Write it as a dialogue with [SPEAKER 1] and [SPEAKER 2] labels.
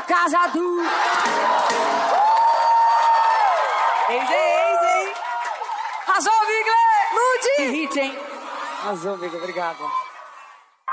[SPEAKER 1] casa do...
[SPEAKER 2] Easy.
[SPEAKER 1] Arrasou, Bigler!
[SPEAKER 2] Ludi!
[SPEAKER 1] Que hit, hein? Arrasou, Bigler. Obrigado.